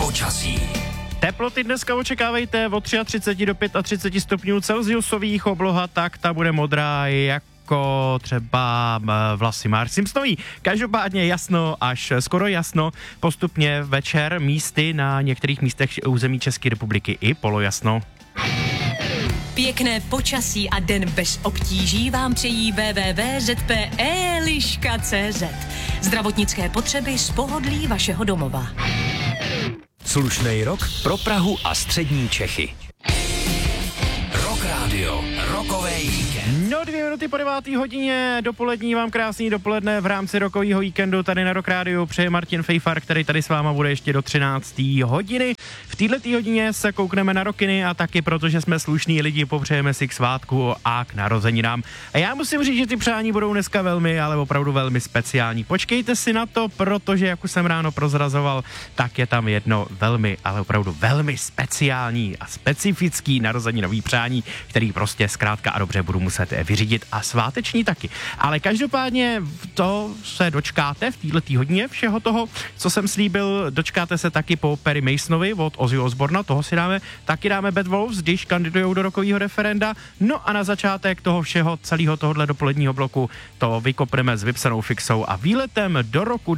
počasí. Teploty dneska očekávejte od 33 do 35 stupňů Celsiusových, obloha tak ta bude modrá jako třeba vlasy Marge Simpsonový. Každopádně jasno až skoro jasno, postupně večer místy na některých místech území České republiky i polojasno. Pěkné počasí a den bez obtíží vám přejí www.zpe.liška.cz. Zdravotnické potřeby z pohodlí vašeho domova. Slušnej rok pro Prahu a střední Čechy. Rock Radio, rokový víkend. No 2 minuty po 9. hodině dopolední vám krásný dopoledne v rámci rokového víkendu tady na Rock Radio přeje Martin Fejfar, který tady s váma bude ještě do 13. hodiny. V této hodině se koukneme na rokiny a taky protože jsme slušní lidi, popřejeme si k svátku a k narozeninám. A já musím říct, že ty přání budou dneska velmi, ale opravdu velmi speciální. Počkejte si na to, protože jak už jsem ráno prozrazoval, tak je tam jedno velmi, ale opravdu velmi speciální a specifický narozeninový přání, který prostě zkrátka a dobře budu muset vyřídit a sváteční taky. Ale každopádně to se dočkáte v této hodině všeho toho, co jsem slíbil, dočkáte se taky po Perry Masonovi od Ozzy Osbourna, toho si dáme Bad Wolves, když kandidujou do rokového referenda. No a na začátek toho všeho, celého tohohle dopoledního bloku, to vykopneme s vypsanou fixou a výletem do roku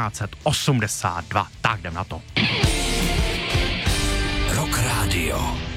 1982. Tak jdem na to. Rock Radio.